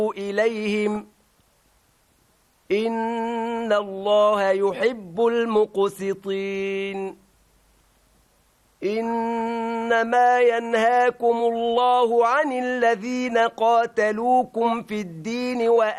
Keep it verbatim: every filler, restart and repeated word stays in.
إليهم إن الله يحب المقسطين إنما ينهاكم الله عن الذين قاتلوكم في الدين وأ